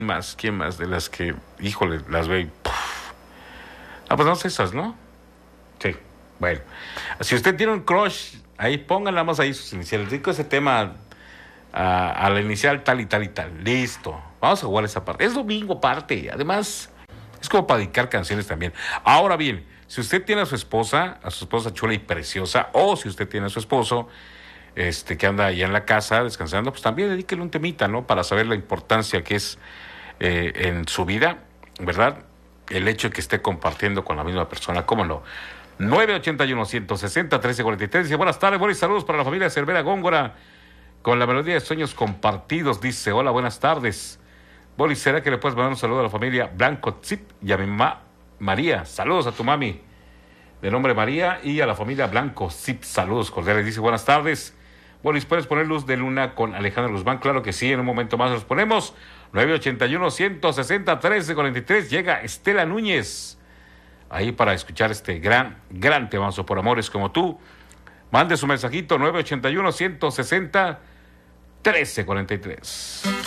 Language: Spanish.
¿Quién más? De las que, híjole, las veo y, ah, pues no sé esas, ¿no? Sí, bueno. Si usted tiene un crush, ahí pongan nada más ahí sus iniciales. Digo ese tema a la inicial tal y tal y tal. Listo. Vamos a jugar esa parte. Es domingo parte. Además, es como para dedicar canciones también. Ahora bien, si usted tiene a su esposa chula y preciosa, o si usted tiene a su esposo, que anda allá en la casa descansando, pues también dedíquele un temita, ¿no? Para saber la importancia que es en su vida, ¿verdad? El hecho de que esté compartiendo con la misma persona, ¿cómo no? 981-160-1343. Dice, buenas tardes, buenos saludos para la familia Cervera Góngora, con la melodía de sueños compartidos. Dice, hola, buenas tardes. Boris, ¿será que le puedes mandar un saludo a la familia Blanco Zip y a mi mamá María? Saludos a tu mami, de nombre María, y a la familia Blanco Zip. Saludos cordiales. Dice, buenas tardes. Boris, ¿puedes poner Luz de Luna con Alejandro Guzmán? Claro que sí, en un momento más los ponemos. 981-160-1343. Llega Estela Núñez ahí para escuchar este gran temazo, Por Amores Como Tú. Mande su mensajito, 981-160-1343.